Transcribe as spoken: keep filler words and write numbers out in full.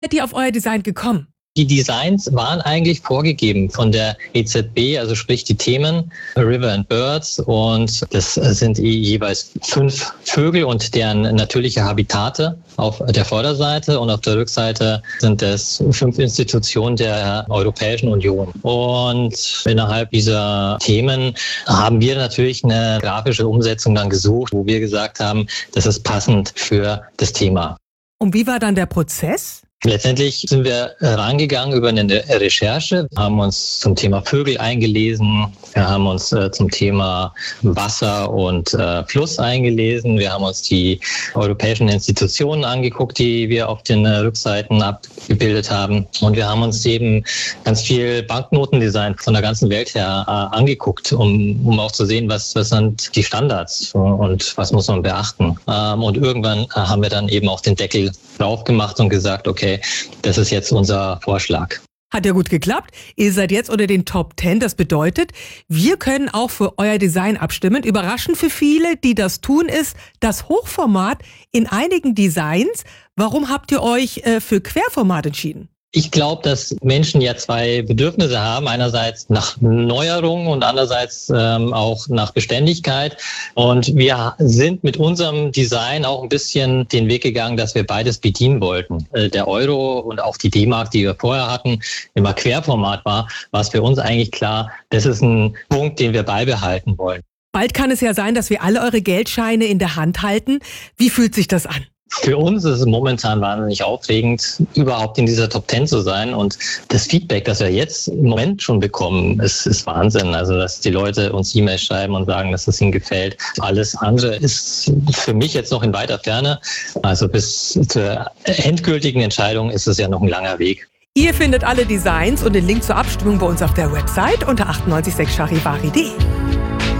Seid ihr auf euer Design gekommen? Die Designs waren eigentlich vorgegeben von der E Z B, also sprich die Themen River and Birds, und das sind jeweils fünf Vögel und deren natürliche Habitate auf der Vorderseite, und auf der Rückseite sind es fünf Institutionen der Europäischen Union. Und innerhalb dieser Themen haben wir natürlich eine grafische Umsetzung dann gesucht, wo wir gesagt haben, das ist passend für das Thema. Und wie war dann der Prozess? Letztendlich sind wir rangegangen über eine Recherche, haben uns zum Thema Vögel eingelesen, wir haben uns äh, zum Thema Wasser und äh, Fluss eingelesen, wir haben uns die europäischen Institutionen angeguckt, die wir auf den äh, Rückseiten abgebildet haben, und wir haben uns eben ganz viel Banknotendesign von der ganzen Welt her äh, angeguckt, um, um auch zu sehen, was, was sind die Standards und was muss man beachten. Ähm, und irgendwann äh, haben wir dann eben auch den Deckel drauf gemacht und gesagt, okay, das ist jetzt unser Vorschlag. Hat ja gut geklappt. Ihr seid jetzt unter den Top Ten. Das bedeutet, wir können auch für euer Design abstimmen. Überraschend für viele, die das tun, ist das Hochformat in einigen Designs. Warum habt ihr euch äh, für Querformat entschieden? Ich glaube, dass Menschen ja zwei Bedürfnisse haben. Einerseits nach Neuerung und andererseits ähm, auch nach Beständigkeit. Und wir sind mit unserem Design auch ein bisschen den Weg gegangen, dass wir beides bedienen wollten. Äh, der Euro und auch die D-Mark, die wir vorher hatten, immer Querformat war, war es für uns eigentlich klar, das ist ein Punkt, den wir beibehalten wollen. Bald kann es ja sein, dass wir alle eure Geldscheine in der Hand halten. Wie fühlt sich das an? Für uns ist es momentan wahnsinnig aufregend, überhaupt in dieser Top Ten zu sein. Und das Feedback, das wir jetzt im Moment schon bekommen, ist, ist Wahnsinn. Also, dass die Leute uns E-Mails schreiben und sagen, dass es ihnen gefällt. Alles andere ist für mich jetzt noch in weiter Ferne. Also bis zur endgültigen Entscheidung ist es ja noch ein langer Weg. Ihr findet alle Designs und den Link zur Abstimmung bei uns auf der Website unter achtundneunzig Komma sechs charivari punkt de.